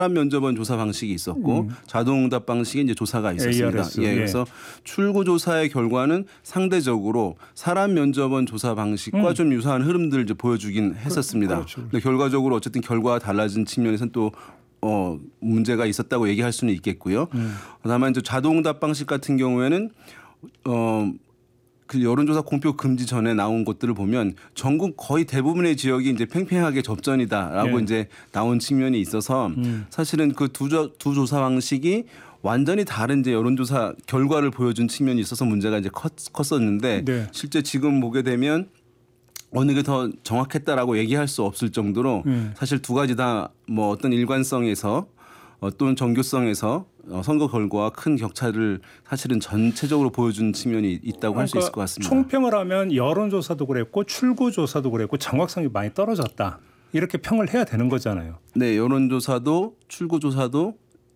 사람 면접원 조사 방식이 있었고 자동응답 방식의 이제 조사가 있었습니다. ARS, 예, 그래서 출구 조사의 결과는 상대적으로 사람 면접원 조사 방식과 좀 유사한 흐름들을 이제 보여주긴 했었습니다. 그렇죠. 근데 결과적으로 어쨌든 결과가 달라진 측면에서는 또 문제가 있었다고 얘기할 수는 있겠고요. 다만 이제 자동응답 방식 같은 경우에는 그 여론조사 공표 금지 전에 나온 것들을 보면 전국 거의 대부분의 지역이 이제 팽팽하게 접전이다라고 네. 이제 나온 측면이 있어서 사실은 그 두 조사 방식이 완전히 다른 이제 여론조사 결과를 보여준 측면이 있어서 문제가 이제 컸었는데 네. 실제 지금 보게 되면 어느 게 더 정확했다라고 얘기할 수 없을 정도로 사실 두 가지 다 뭐 어떤 일관성에서 또는 정교성에서 선거 결과와 큰 격차를 사실은 전체적으로 보여준 측면이 있다고 할 수 있을 것 같습니다. 총평을 하면 여론조사도 그랬고 출구조사도 그랬고 정확성이 많이 떨어졌다. 이렇게 평을 해야 되는 거잖아요. 네, 여론조사도 출구조사도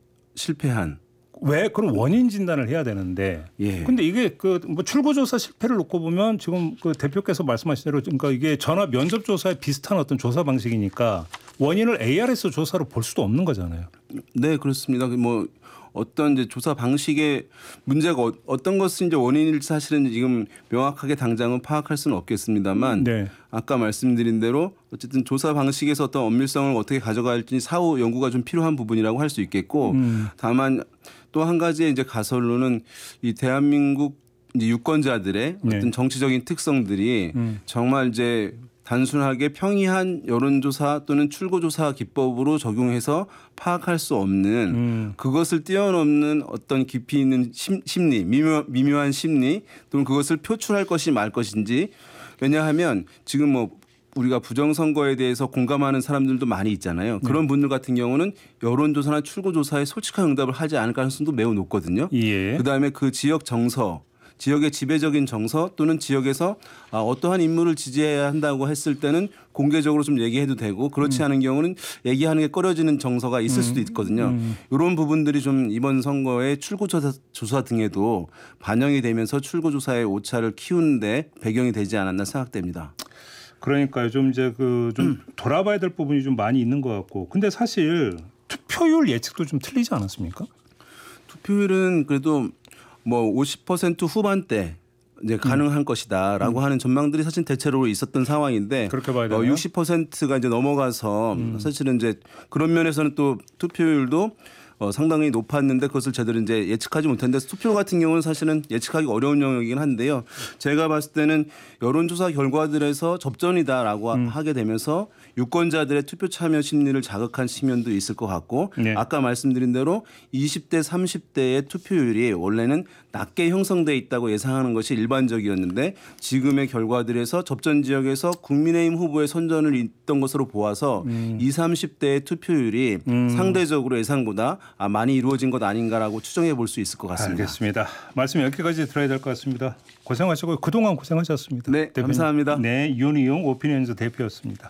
실패한. 왜 그럼 원인 진단을 해야 되는데. 예. 근데 이게 그 뭐 출구조사 실패를 놓고 보면 지금 그 대표께서 말씀하신 대로 그러니까 이게 전화 면접 조사에 비슷한 어떤 조사 방식이니까 원인을 ARS 조사로 볼 수도 없는 거잖아요. 네, 그렇습니다. 뭐 어떤 이제 조사 방식의 문제가 어떤 것은 이제 원인일지 사실은 지금 명확하게 당장은 파악할 수는 없겠습니다만 네. 아까 말씀드린 대로 어쨌든 조사 방식에서 어떤 엄밀성을 어떻게 가져갈지 사후 연구가 좀 필요한 부분이라고 할 수 있겠고 다만 또 한 가지의 이제 가설로는 이 대한민국 이제 유권자들의 네. 어떤 정치적인 특성들이 정말 이제 단순하게 평이한 여론조사 또는 출구조사 기법으로 적용해서 파악할 수 없는 그것을 뛰어넘는 어떤 깊이 있는 심리, 미묘한 심리 또는 그것을 표출할 것이 말 것인지 왜냐하면 지금 뭐 우리가 부정선거에 대해서 공감하는 사람들도 많이 있잖아요. 그런 분들 같은 경우는 여론조사나 출구조사에 솔직한 응답을 하지 않을 가능성도 매우 높거든요. 예. 그다음에 그 지역 정서 지역의 지배적인 정서 또는 지역에서 어떠한 인물을 지지해야 한다고 했을 때는 공개적으로 좀 얘기해도 되고 그렇지 않은 경우는 얘기하는 게 꺼려지는 정서가 있을 수도 있거든요. 이런 부분들이 좀 이번 선거의 출구조사 등에도 반영이 되면서 출구조사의 오차를 키우는데 배경이 되지 않았나 생각됩니다. 그러니까요. 좀 이제 그 좀 돌아봐야 될 부분이 좀 많이 있는 것 같고. 근데 사실 투표율 예측도 좀 틀리지 않았습니까? 투표율은 그래도 뭐 50% 후반대 이제 가능한 것이다라고 하는 전망들이 사실 대체로 있었던 상황인데 그렇게 봐야 되나요? 60%가 이제 넘어가서 사실은 이제 그런 면에서는 또 투표율도 상당히 높았는데 그것을 제대로 이제 예측하지 못했는데 투표율 같은 경우는 사실은 예측하기 어려운 영역이긴 한데요. 제가 봤을 때는 여론조사 결과들에서 접전이다라고 하게 되면서 유권자들의 투표 참여 심리를 자극한 측면도 있을 것 같고 네. 아까 말씀드린 대로 20대 30대의 투표율이 원래는 낮게 형성돼 있다고 예상하는 것이 일반적이었는데 지금의 결과들에서 접전 지역에서 국민의힘 후보의 선전을 잇던 것으로 보아서 20, 30대의 투표율이 상대적으로 예상보다 많이 이루어진 것 아닌가라고 추정해 볼 수 있을 것 같습니다. 알겠습니다. 말씀 여기까지 들어야 될 것 같습니다. 고생하시고 그동안 고생하셨습니다. 네, 대표님. 감사합니다. 네, 윤희용 오피니언즈 대표였습니다.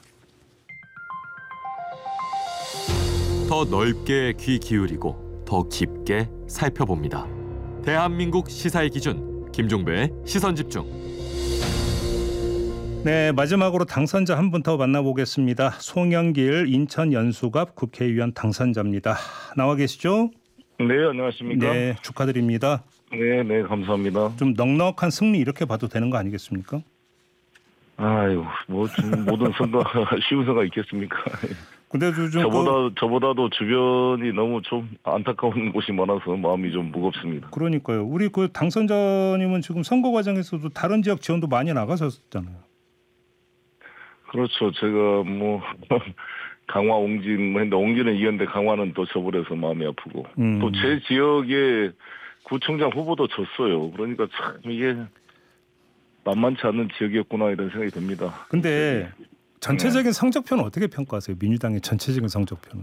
더 넓게 귀 기울이고 더 깊게 살펴봅니다. 대한민국 시사의 기준 김종배의 시선집중. 네, 마지막으로 당선자 한 분 더 만나보겠습니다. 송영길 인천 연수갑 국회의원 당선자입니다. 나와 계시죠? 네, 안녕하십니까? 네, 축하드립니다. 네, 네, 감사합니다. 좀 넉넉한 승리 이렇게 봐도 되는 거 아니겠습니까? 아유, 뭐 모든 선거 쉬운 선거가 있겠습니까? 근데 좀 저보다도 주변이 너무 좀 안타까운 곳이 많아서 마음이 좀 무겁습니다. 그러니까요. 우리 그 당선자님은 지금 선거 과정에서도 다른 지역 지원도 많이 나가셨잖아요. 그렇죠. 제가 뭐 강화 옹진 뭐 했는데 옹진은 이겼는데 강화는 또 져버려서 마음이 아프고 또 제 지역에 구청장 후보도 졌어요. 그러니까 참 이게 만만치 않은 지역이었구나 이런 생각이 듭니다. 근데 전체적인 성적표는 어떻게 평가하세요? 민주당의 전체적인 성적표는?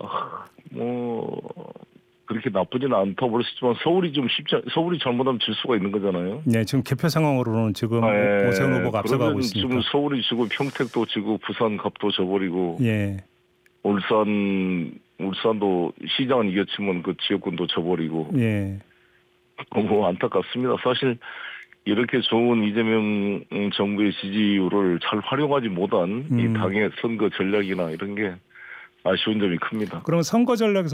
뭐 그렇게 나쁘지는 않다고 볼 수 있지만 서울이 잘못하면 질 수가 있는 거잖아요. 네, 지금 개표 상황으로는 지금 오세훈 후보가 앞서가고 있습니다. 지금 서울이 지고 평택도 지고 부산 갑도 져버리고 예. 울산도 시장은 이겼지만 그 지역군도 져버리고 예. 너무 안타깝습니다. 사실 이렇게 좋은 이재명 정부의 지지율을 잘 활용하지 못한 이 당의 선거 전략이나 이런 게 아쉬운 점이 큽니다. 그럼 선거 전략에서